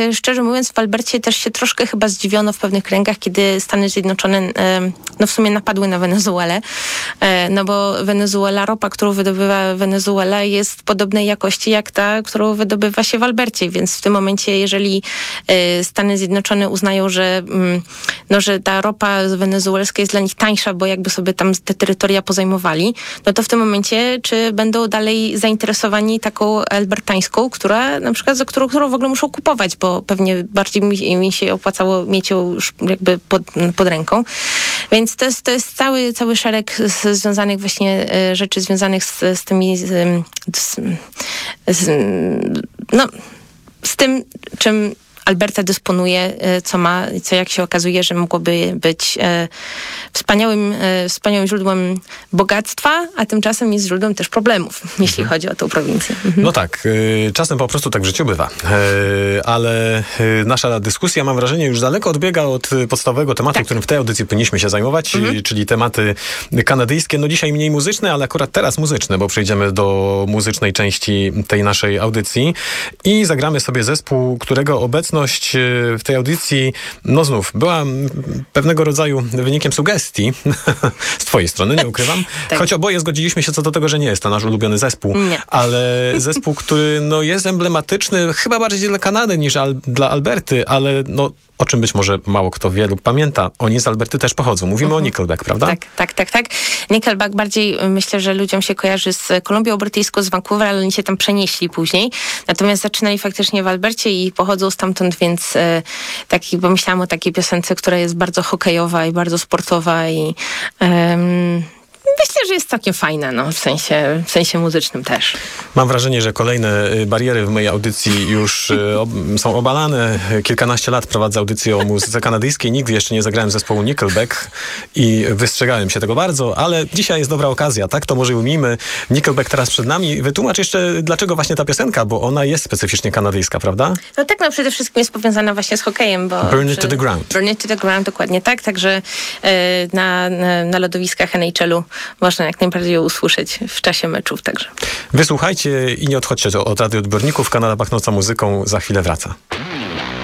Szczerze mówiąc, w Albercie też się troszkę chyba zdziwiono w pewnych kręgach, kiedy Stany Zjednoczone w sumie napadły na Wenezuelę, no bo ropa, którą wydobywa Wenezuela, jest podobnej jakości jak ta, którą wydobywa się w Albercie, więc w tym momencie, jeżeli Stany Zjednoczone uznają, że ta ropa wenezuelska jest dla nich tańsza, bo jakby sobie tam te terytoria pozajmowali, no to w tym momencie, czy będą dalej zainteresowani taką albertańską, która na przykład, za którą w ogóle muszą kupować, bo pewnie bardziej mi się opłacało mieć ją już jakby pod ręką. Więc to jest cały szereg związanych właśnie rzeczy związanych z tymi z tym, czym Alberta dysponuje, co jak się okazuje, że mogłoby być wspaniałym źródłem bogactwa, a tymczasem jest źródłem też problemów, jeśli chodzi o tą prowincję. No tak, czasem po prostu tak w życiu bywa. Ale nasza dyskusja, mam wrażenie, już daleko odbiega od podstawowego tematu, którym w tej audycji powinniśmy się zajmować, czyli tematy kanadyjskie. No dzisiaj mniej muzyczne, ale akurat teraz muzyczne, bo przejdziemy do muzycznej części tej naszej audycji i zagramy sobie zespół, którego obecność w tej audycji, no znów, była pewnego rodzaju wynikiem sugestii z twojej strony, nie ukrywam. Tak. Choć oboje zgodziliśmy się co do tego, że nie jest to nasz ulubiony zespół, ale zespół, który jest emblematyczny chyba bardziej dla Kanady niż dla Alberty, ale o czym być może mało kto wie lub pamięta. Oni z Alberty też pochodzą. Mówimy o Nickelback, prawda? Tak. Nickelback bardziej myślę, że ludziom się kojarzy z Kolumbią Brytyjską, z Vancouver, ale oni się tam przenieśli później. Natomiast zaczynali faktycznie w Albercie i pochodzą stamtąd, więc pomyślałam o takiej piosence, która jest bardzo hokejowa i bardzo sportowa i myślę, że jest całkiem fajna, w sensie muzycznym też. Mam wrażenie, że kolejne bariery w mojej audycji już są obalane. Kilkanaście lat prowadzę audycję o muzyce kanadyjskiej. Nigdy jeszcze nie zagrałem zespołu Nickelback i wystrzegałem się tego bardzo, ale dzisiaj jest dobra okazja, tak? To może ujmijmy. Nickelback teraz przed nami. Wytłumacz jeszcze, dlaczego właśnie ta piosenka, bo ona jest specyficznie kanadyjska, prawda? No tak, przede wszystkim jest powiązana właśnie z hokejem, bo... Burn it to the ground. Burn it to the ground, dokładnie tak. Także na lodowiskach NHL-u można jak najbardziej ją usłyszeć w czasie meczów także. Wysłuchajcie i nie odchodźcie od radioodbiorników. Kanada pachnąca muzyką za chwilę wraca.